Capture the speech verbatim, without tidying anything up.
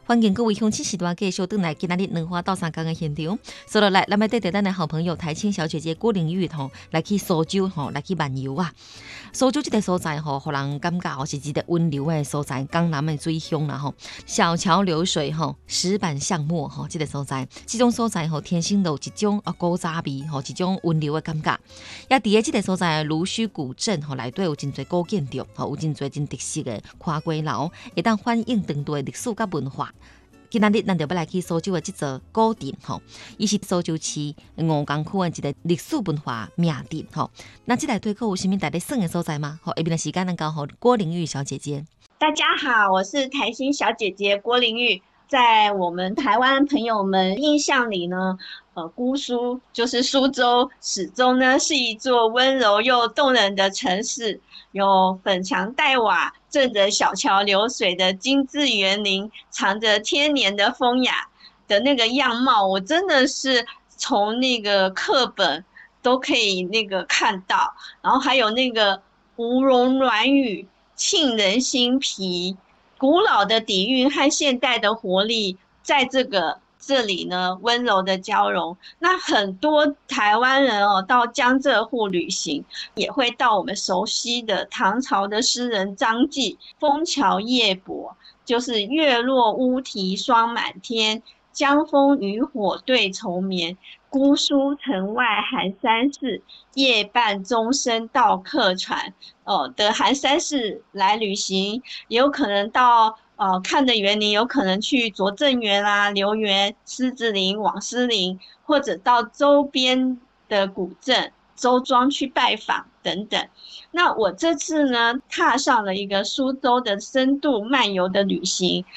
欢迎各位乡亲时段继续回来今仔日两花到三江的现场。所以来，咱们带着咱的好朋友台青小姐姐郭玲玉吼，来去苏州吼，来去漫游啊。苏州这个所在吼，互人感觉吼是一个温柔的所在，江南的水乡啦吼，小桥流水吼，石板巷陌吼，这个所在，这种所在吼，天生有一种啊古早味吼，一种温柔的感觉。也伫个这个所在芦须古镇吼，内底有真侪古建筑吼，有真侪真特色的花龟楼，会当反映当地的历史甲文化。今仔日咱就要来去苏州的这座古镇吼，伊是苏州市吴江区的一个历史文化名镇吼。那这内底可有啥物值得耍的所在吗？好，下面的时间咱交互郭玲玉小姐姐。 大家好，我是台新小姐姐郭玲玉。在我们台湾朋友们印象里呢，呃，姑苏就是苏州，始终呢是一座温柔又动人的城市，有粉墙黛瓦、镇着小桥流水的精致园林，藏着千年的风雅的那个样貌，我真的是从那个课本都可以那个看到，然后还有那个吴侬软语，沁人心脾。古老的底蕴和现代的活力，在这个这里呢温柔的交融。那很多台湾人哦，到江浙沪旅行，也会到我们熟悉的唐朝的诗人张继“枫桥夜泊”，就是月落乌啼霜满天，江枫渔火对愁眠。姑苏城外寒山寺，夜半钟声到客船。哦的寒山寺来旅行，也有可能到呃看的园林，有可能去拙政园啦、留园、狮子林、网狮林，或者到周边的古镇、周庄去拜访等等。那我这次呢，踏上了一个苏州的深度漫游的旅行，